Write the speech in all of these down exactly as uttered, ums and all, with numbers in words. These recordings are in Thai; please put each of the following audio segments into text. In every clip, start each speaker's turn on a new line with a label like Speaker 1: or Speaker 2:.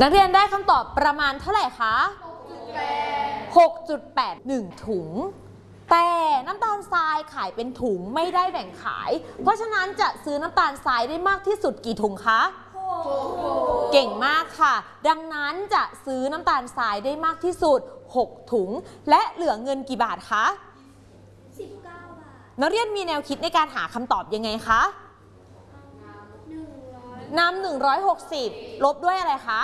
Speaker 1: นักเรียนได้คำตอบประมาณเท่าไหร่คะ หกจุดแปด หนึ่ง ถุงแต่น้ำตาลทรายขายเป็นถุงไม่ได้แบ่งขายเพราะฉะนั้นจะซื้อน้ำตาลทรายได้มากที่สุดกี่ถุงคะเก่งมากค่ะดังนั้นจะซื้อน้ำตาลทรายได้มากที่สุดหกถุงและเหลือเงินกี่บาทคะสิบเก้าบาทนักเรียนมีแนวคิดในการหาคำตอบยังไงคะนำหนึ่งร้อยหกสิบลบด้วยอะไรคะ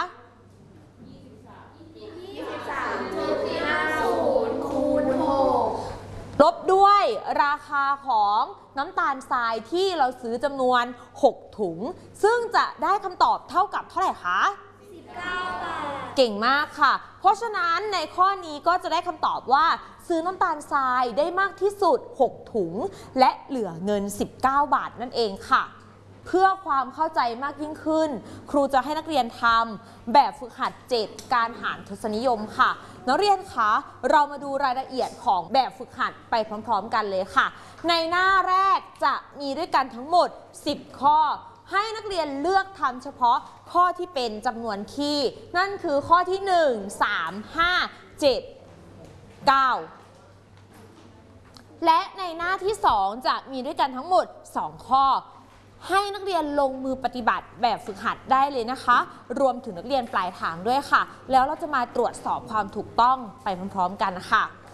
Speaker 1: ลบด้วยราคาของน้ำตาลทรายที่เราซื้อจำนวนหกถุงซึ่งจะได้คำตอบเท่ากับเท่าไหร่คะสิบเก้าบาทเก่งมากค่ะเพราะฉะนั้นในข้อนี้ก็จะได้คำตอบว่าซื้อน้ำตาลทรายได้มากที่สุดหกถุงและเหลือเงินสิบเก้าบาทนั่นเองค่ะเพื่อความเข้าใจมากยิ่งขึ้นครูจะให้นักเรียนทำแบบฝึกหัดเจ็ดการหารทศนิยมค่ะนักเรียนคะเรามาดูรายละเอียดของแบบฝึกหัดไปพร้อมๆกันเลยค่ะในหน้าแรกจะมีด้วยกันทั้งหมดสิบข้อให้นักเรียนเลือกทำเฉพาะข้อที่เป็นจำนวนคี่นั่นคือข้อที่หนึ่ง สาม ห้า เจ็ด เก้าและในหน้าที่สองจะมีด้วยกันทั้งหมดสองข้อให้นักเรียนลงมือปฏิบัติแบบฝึกหัดได้เลยนะคะรวมถึงนักเรียนปลายทางด้วยค่ะแล้วเราจะมาตรวจสอบความถูกต้องไปพร้อมๆกันนะคะ